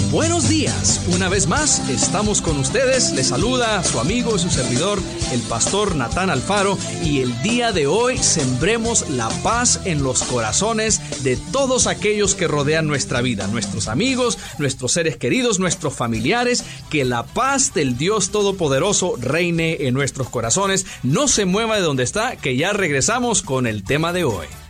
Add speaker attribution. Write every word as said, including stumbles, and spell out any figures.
Speaker 1: Buenos días, una vez más estamos con ustedes, les saluda su amigo y su servidor, el pastor Natán Alfaro, y el día de hoy sembremos la paz en los corazones de todos aquellos que rodean nuestra vida, nuestros amigos, nuestros seres queridos, nuestros familiares, que la paz del Dios Todopoderoso reine en nuestros corazones. No se mueva de donde está, que ya regresamos con el tema de hoy.